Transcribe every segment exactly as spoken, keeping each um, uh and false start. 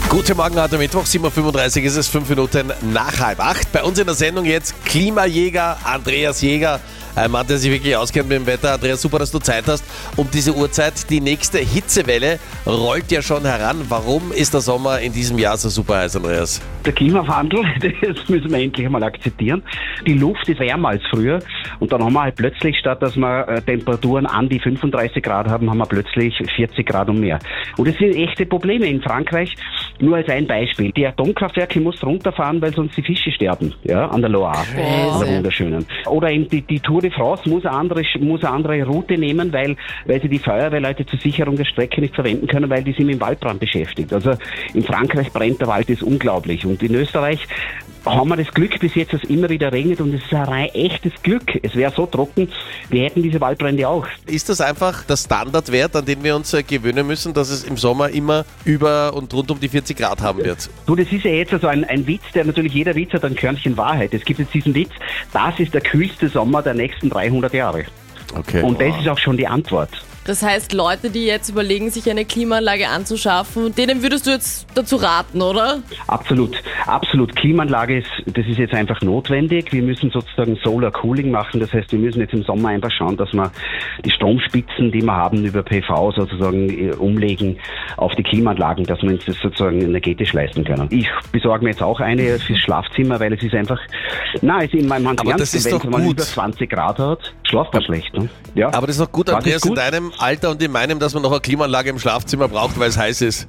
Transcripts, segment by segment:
Guten Morgen, heute Mittwoch, sieben Uhr fünfunddreißig ist es, fünf Minuten nach halb acht. Bei uns in der Sendung jetzt Klimajäger Andreas Jäger, ein Mann, der sich wirklich auskennt mit dem Wetter. Andreas, super, dass du Zeit hast. Um diese Uhrzeit, die nächste Hitzewelle rollt ja schon heran. Warum ist der Sommer in diesem Jahr so super heiß, Andreas? Der Klimawandel, das müssen wir endlich einmal akzeptieren. Die Luft ist wärmer als früher und dann haben wir halt plötzlich, statt dass wir äh, Temperaturen an die fünfunddreißig Grad haben, haben wir plötzlich vierzig Grad und mehr. Und das sind echte Probleme in Frankreich. Nur als ein Beispiel. Die Atomkraftwerke mussten runterfahren, weil sonst die Fische sterben, ja, an der Loire, an der wunderschönen. Oder eben die, die Tour de France muss eine andere, muss eine andere Route nehmen, weil, weil sie die Feuerwehrleute zur Sicherung der Strecke nicht verwenden können, weil die sind mit dem Waldbrand beschäftigt. Also in Frankreich brennt der Wald, ist unglaublich. Und in Österreich haben wir das Glück bis jetzt, dass es immer wieder regnet und es ist ein rein echtes Glück. Es wäre so trocken, wir hätten diese Waldbrände auch. Ist das einfach der Standardwert, an den wir uns äh, gewöhnen müssen, dass es im Sommer immer über und rund um die vierzig Grad haben wird? Du, das ist ja jetzt also ein, ein Witz, der natürlich, jeder Witz hat ein Körnchen Wahrheit. Es gibt jetzt diesen Witz, das ist der kühlste Sommer der nächsten dreihundert Jahre. Okay. Und das ist auch schon die Antwort. Das heißt, Leute, die jetzt überlegen, sich eine Klimaanlage anzuschaffen, denen würdest du jetzt dazu raten, oder? Absolut, absolut. Klimaanlage ist, das ist jetzt einfach notwendig. Wir müssen sozusagen Solar Cooling machen. Das heißt, wir müssen jetzt im Sommer einfach schauen, dass wir die Stromspitzen, die wir haben, über P V sozusagen umlegen auf die Klimaanlagen, dass wir uns das sozusagen energetisch leisten können. Ich besorge mir jetzt auch eine fürs Schlafzimmer, weil es ist einfach, na, es ist in meinem Hand Aber das ist wenn doch es mal gut. über zwanzig Grad hat, schlaft man schlecht. Ne? Ja. Aber das ist doch gut, Was Andreas, ist gut? in deinem Alter und in meinem, dass man noch eine Klimaanlage im Schlafzimmer braucht, weil es heiß ist.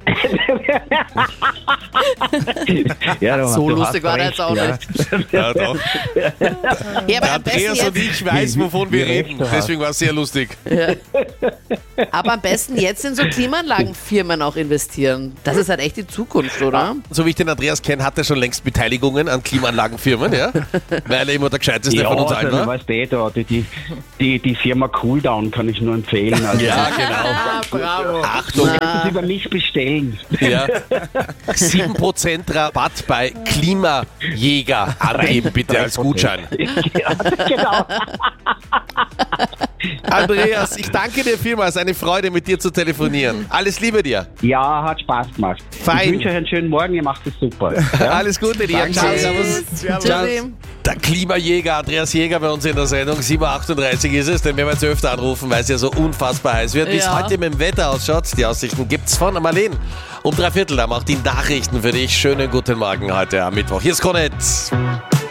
Ja, du, So du lustig hast war der recht, jetzt auch ja. nicht. Ja, doch. Ja, aber am besten Andreas und jetzt, ich weiß, wovon wir wie recht reden. du hast. Deswegen war es sehr lustig. aber am besten jetzt in so Klimaanlagenfirmen auch investieren. Das ist halt echt die Zukunft, oder? So wie ich den Andreas kenne, hat er schon längst Beteiligungen an Klimaanlagenfirmen, ja? Weil er immer der Gescheiteste Ja, von uns allen also, war. weißt du, da, die, die, die, die Firma Cooldown kann ich nur empfehlen. Also, Ja, genau. Ah, bravo. Achtung, das über mich bestellen. ja. sieben Prozent Rabatt bei Klimajäger angeben, bitte als Gutschein. Ja, genau. Andreas, ich danke dir vielmals. Eine Freude, mit dir zu telefonieren. Alles Liebe dir. Ja, hat Spaß gemacht. Fein. Ich wünsche euch einen schönen Morgen, ihr macht es super. Ja? Alles Gute dir. Danke. Ciao, servus. Tschüssi. Der Klimajäger Andreas Jäger bei uns in der Sendung. sieben Uhr achtunddreißig ist es, denn wir werden jetzt öfter anrufen, weil es ja so unfassbar heiß wird. Wie es Ja. heute mit dem Wetter ausschaut, die Aussichten gibt's von Marlene. Um drei Viertel, da macht die Nachrichten für dich. Schönen guten Morgen heute am Mittwoch. Hier ist Konett.